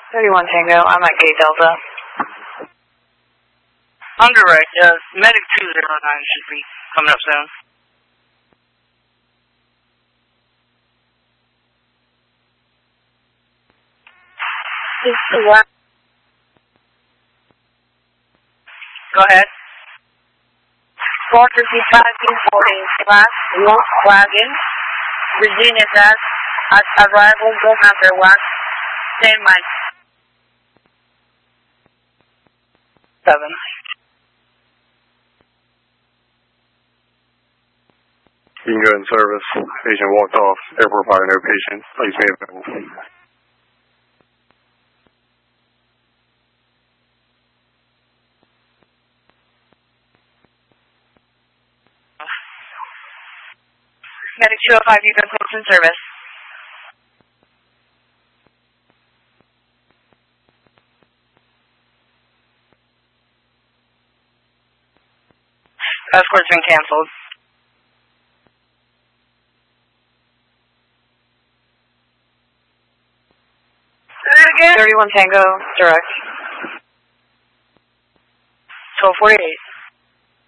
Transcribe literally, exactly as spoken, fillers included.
thirty-one Tango, I'm at Gate Delta. I'm direct. Uh, Medic two zero nine should be coming up soon. Go ahead. four fifty-five importing class, Volkswagen, Virginia Tech, at arrival, go number one, stand by. Seven. You can go in service. Patient walked off. Airport fire, no patient. Please be available. Medic two oh five, you've been placed in service. Escort's been canceled. Say it again. thirty-one Tango, direct. twelve forty-eight.